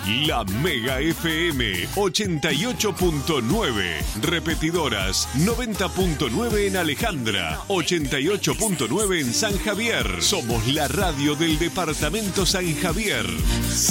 La Mega FM 88.9. Repetidoras 90.9 en Alejandra, 88.9 en San Javier. Somos la radio del departamento San Javier.